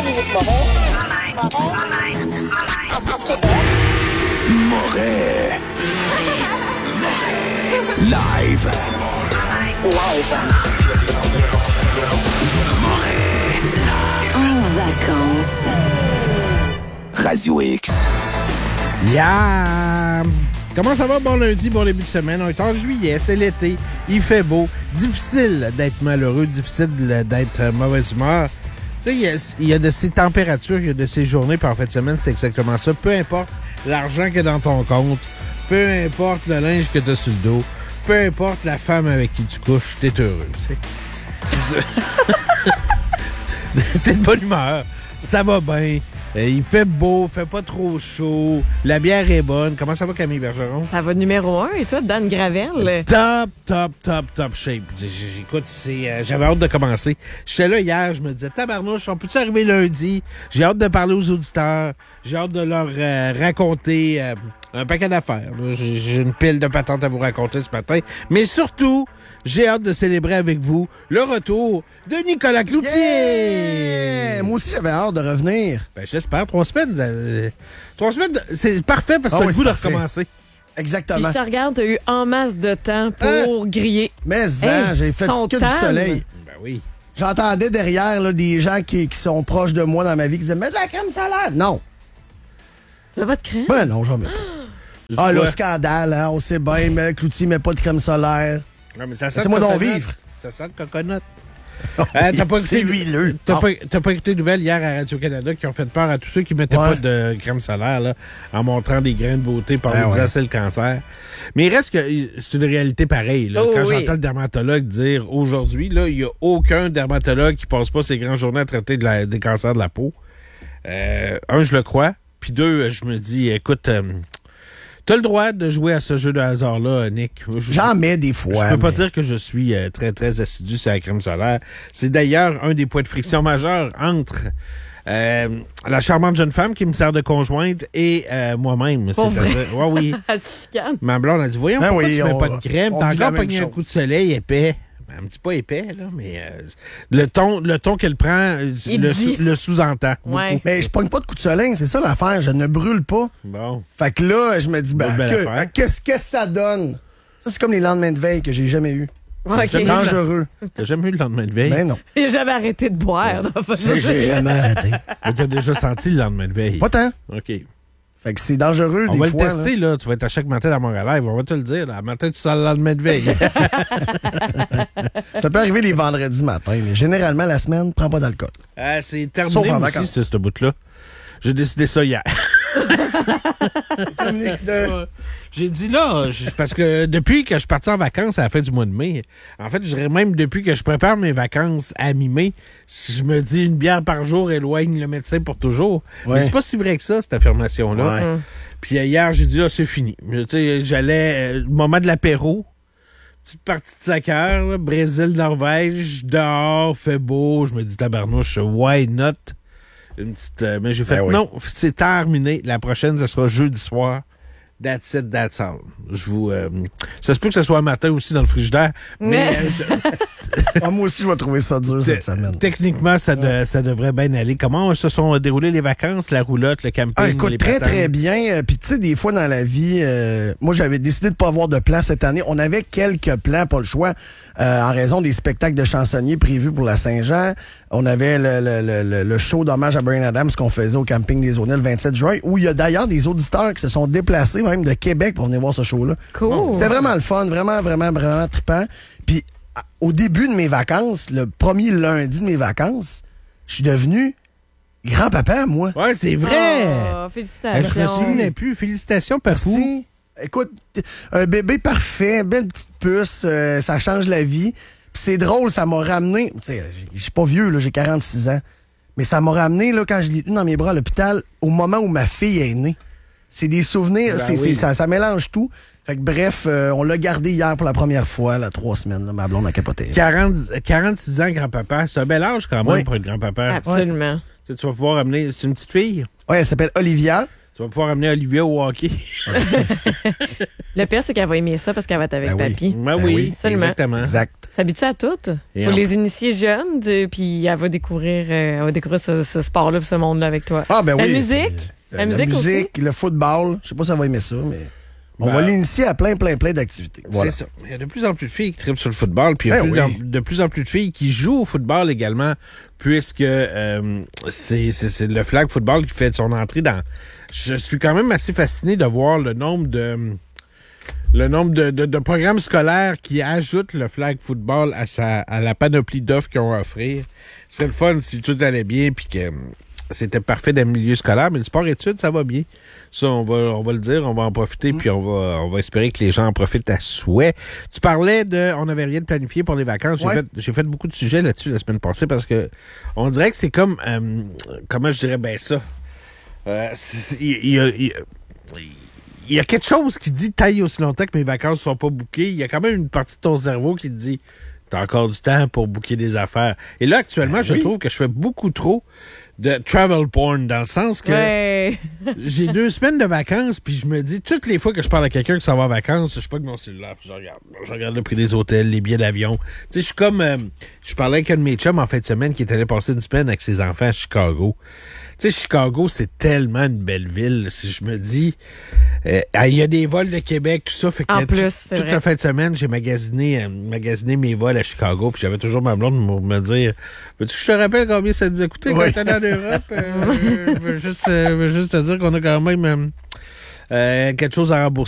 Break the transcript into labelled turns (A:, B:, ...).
A: Moret. Live. Moret.
B: En vacances.
A: Radio X.
C: Yeah! Comment ça va? Bon lundi, bon début de semaine. On est en juillet, c'est l'été, il fait beau. Difficile d'être malheureux, difficile d'être mauvaise humeur. Tu sais, il y a de ces températures, il y a de ces journées, puis en fin de semaine, c'est exactement ça. Peu importe l'argent qu'il y a dans ton compte, peu importe le linge que tu as sur le dos, peu importe la femme avec qui tu couches, t'es heureux, tu sais. T'es de bonne humeur, ça va bien. Il fait beau, fait pas trop chaud. La bière est bonne. Comment ça va, Camille Bergeron?
D: Ça va numéro 1. Et toi, Dan Gravel?
C: Top shape. Écoute, j'avais hâte de commencer. J'étais là hier, je me disais, tabarnouche, on peut-tu arriver lundi? J'ai hâte de parler aux auditeurs. J'ai hâte de leur raconter un paquet d'affaires. J'ai une pile de patentes à vous raconter ce matin. Mais surtout, j'ai hâte de célébrer avec vous le retour de Nicolas Cloutier.
E: Yeah! Moi aussi, j'avais hâte de revenir.
C: Ben, j'espère. 3 semaines. 3 semaines, c'est parfait parce que t'as le goût de recommencer.
E: Exactement.
D: Puis je te regarde, t'as eu en masse de temps pour griller.
E: Mais j'ai fait que du soleil.
C: Ben oui.
E: J'entendais derrière là, des gens qui sont proches de moi dans ma vie qui disaient « Mets de la crème solaire! » Non.
D: Tu veux pas de crème?
E: Ben non, j'en mets pas. Ah, le scandale, hein, on sait bien, mais Cloutier met pas de crème solaire.
C: Non, mais ça sent
E: laissez-moi donc vivre.
C: Ça sent le coconut.
E: C'est huileux.
C: T'as pas écouté de nouvelles hier à Radio-Canada qui ont fait peur à tous ceux qui mettaient pas de crème solaire là, en montrant des grains de beauté par en disant c'est le cancer. Mais il reste que c'est une réalité pareille. Là. Quand j'entends le dermatologue dire aujourd'hui, il n'y a aucun dermatologue qui passe pas ses grandes journées à traiter des cancers de la peau. Un, je le crois. Puis deux, je me dis, écoute... T'as le droit de jouer à ce jeu de hasard-là, Nick.
E: J'en mets des fois.
C: Je peux pas dire que je suis très, très assidu sur la crème solaire. C'est d'ailleurs un des points de friction majeurs entre la charmante jeune femme qui me sert de conjointe et moi-même. C'est-à-dire, oui. Ma blonde a dit, voyons, pourquoi tu mets pas de crème? T'as encore pogné un coup de soleil épais. Elle me dit pas épais, là, mais le ton qu'elle prend, le sous-entend.
D: Ouais.
E: Mais je pogne pas de coup de soleil, c'est ça l'affaire. Je ne brûle pas.
C: Bon.
E: Fait que là, je me dis, qu'est-ce que ça donne? Ça, c'est comme les lendemains de veille que j'ai jamais eu.
D: Okay.
E: C'est dangereux.
C: T'as jamais eu le lendemain de veille?
E: Ben non.
D: J'ai jamais arrêté de boire.
E: J'ai jamais arrêté.
C: Mais t'as déjà senti le lendemain de veille?
E: Pas tant.
C: OK.
E: Fait que c'est dangereux,
C: des fois. On va le tester,
E: là.
C: Tu vas être à chaque matin dans mon live. On va te le dire, là. À matin, tu sors le lendemain de veille.
E: Ça peut arriver les vendredis matin, mais généralement, la semaine, prends pas d'alcool.
C: C'est terminé aussi, ce bout-là. J'ai décidé ça hier. J'ai dit là, parce que depuis que je suis parti en vacances à la fin du mois de mai, en fait, je dirais même depuis que je prépare mes vacances à mi-mai, si je me dis une bière par jour éloigne le médecin pour toujours. Ouais. Mais c'est pas si vrai que ça, cette affirmation-là. Ouais. Puis hier, j'ai dit, c'est fini. Tu sais, j'allais, le moment de l'apéro, petite partie de soccer, là, Brésil, Norvège, dehors, fait beau. Je me dis, tabarnouche, why not? Une petite, mais j'ai fait, non, c'est terminé. La prochaine, ce sera jeudi soir. That's it, that's all. Je vous, ça se peut que ce soit un matin aussi dans le frigidaire, mais
E: moi aussi, je vais trouver ça dur cette semaine.
C: Techniquement, ça devrait bien aller. Comment se sont déroulées les vacances, la roulotte, le camping?
E: Écoute,
C: les
E: très, très bien. Puis tu sais, des fois dans la vie, moi, j'avais décidé de pas avoir de plan cette année. On avait quelques plans, pas le choix, en raison des spectacles de chansonniers prévus pour la Saint-Jean. On avait le show d'hommage à Bryan Adams qu'on faisait au camping des Aulnay le 27 juin, où il y a d'ailleurs des auditeurs qui se sont déplacés même de Québec pour venir voir ce show-là.
D: Cool.
E: C'était vraiment le fun, vraiment, vraiment, vraiment trippant. Puis au début de mes vacances, le premier lundi de mes vacances, je suis devenu grand-papa, moi.
C: Ouais, c'est vrai!
D: Oh, félicitations.
C: Je me souvenais plus. Félicitations, Papou.
E: Merci. Écoute, un bébé parfait, belle petite puce, ça change la vie. Puis c'est drôle, ça m'a ramené... Tu sais, je suis pas vieux, là, j'ai 46 ans. Mais ça m'a ramené, là, quand je l'ai tenu dans mes bras à l'hôpital, au moment où ma fille est née. C'est des souvenirs, ça mélange tout. Fait que bref, on l'a gardé hier pour la première fois, là, 3 semaines. Là, ma blonde a capoté.
C: 46 ans, grand-papa. C'est un bel âge quand même pour être grand-papa.
D: Absolument.
C: Ouais. Tu vas pouvoir amener... C'est une petite fille?
E: Oui, elle s'appelle Olivia.
C: Tu vas pouvoir amener Olivia au hockey.
D: Le pire, c'est qu'elle va aimer ça parce qu'elle va être avec
E: Ben oui.
D: papy.
C: Ben
E: Ben
C: oui,
D: oui, absolument.
C: exactement.
E: Exact.
D: S'habitue à tout.
C: Et
D: Pour
C: en-
D: les initier jeunes, puis elle va découvrir ce sport-là, ce monde-là avec toi.
E: Ah, ben oui.
D: La musique? La musique aussi?
E: le football. Je sais pas si elle va aimer ça, mais on
C: Ben,
E: va l'initier à plein d'activités. Voilà.
C: C'est ça. Il y a de plus en plus de filles qui trippent sur le football, puis il y a
E: Ben oui.
C: de plus en plus de filles qui jouent au football également, puisque c'est le flag football qui fait son entrée dans... Je suis quand même assez fasciné de voir le nombre de programmes scolaires qui ajoutent le flag football à la panoplie d'offres qu'ils ont à offrir. C'est le fun si tout allait bien, puis que c'était parfait dans le milieu scolaire, mais le sport-études, ça va bien. Ça, on va le dire, on va en profiter, puis on va espérer que les gens en profitent à souhait. Tu parlais on n'avait rien de planifié pour les vacances. J'ai fait beaucoup de sujets là-dessus la semaine passée parce que on dirait que c'est comme, comment je dirais bien ça? Il y a quelque chose qui dit taille aussi longtemps que mes vacances sont pas bookées. Il y a quand même une partie de ton cerveau qui te dit t'as encore du temps pour booker des affaires. Et là, actuellement, je trouve que je fais beaucoup trop de travel porn, dans le sens que
D: Ouais.
C: j'ai 2 semaines de vacances, puis je me dis, toutes les fois que je parle à quelqu'un qui s'en va en vacances, je pas de mon cellulaire, puis je regarde le prix des hôtels, les billets d'avion. Tu sais, je suis comme, je parlais avec un de mes chums en fin de semaine qui est allé passer une semaine avec ses enfants à Chicago. Tu sais, Chicago, c'est tellement une belle ville. Si je me dis, il y a des vols de Québec, tout ça, fait que
D: En plus, c'est
C: toute
D: vrai.
C: la fin de semaine, j'ai magasiné mes vols à Chicago, puis j'avais toujours ma blonde pour me dire, veux-tu que je te rappelle combien ça nous a coûté quand
E: Oui.
C: t'es en Europe? Je veux juste te dire qu'on a quand même quelque chose à rembourser.